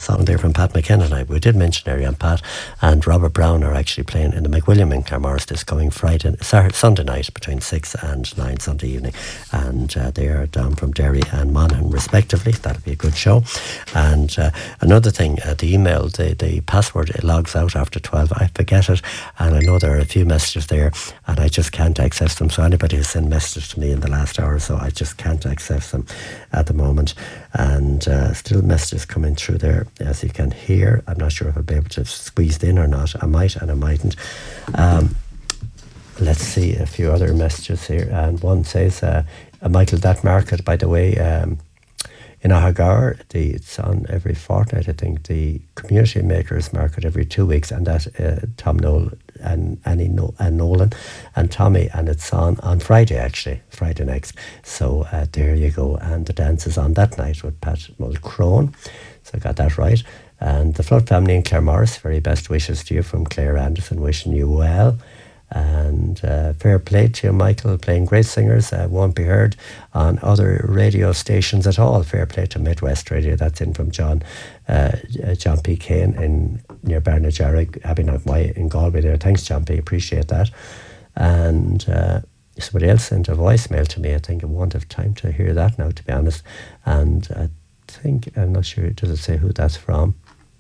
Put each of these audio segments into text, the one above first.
song there from Pat McKenna. We did mention earlier, Pat and Robert Brown are actually playing in the McWilliam in Claremorris this coming Sunday night between 6 and 9 Sunday evening. And they are down from Derry and Monaghan respectively. That'll be a good show. And another thing, the email, the password, it logs out after 12. I forget it, and I know there are a few messages there and I just can't access them. So anybody who sent messages to me in the last hour or so, I just can't access them at the moment. And still messages coming through there, as you can hear. I'm not sure if I'll be able to squeeze it in or not. I might and I mightn't. Let's see a few other messages here. And one says, Michael, that market, by the way, in Ahagar, it's on every fortnight, I think. The Community Makers Market every 2 weeks, and that Tom Noel and Annie and Nolan and Tommy, and it's on Friday, actually, Friday next. So there you go. And the dance is on that night with Pat Mulcrone. So I got that right. And the Flood family in Claremorris, very best wishes to you from Claire Anderson, wishing you well. And fair play to you, Michael, playing great singers, won't be heard on other radio stations at all. Fair play to Midwest Radio. That's in from John P. Kane in near Barnajarrig, Abbeynock in Galway there. Thanks, John P. Appreciate that. And somebody else sent a voicemail to me. I think I won't have time to hear that now, to be honest. And I think, I'm not sure, does it say who that's from?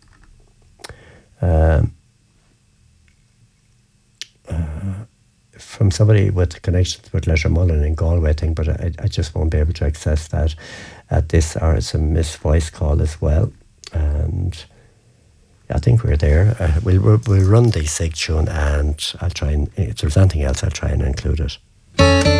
From somebody with connections with Lettermullen in Galway, I think, but I just won't be able to access that at this hour. It's a missed voice call as well. And I think we're there. We'll run the SIG tune, and I'll try and, if there's anything else, I'll try and include it.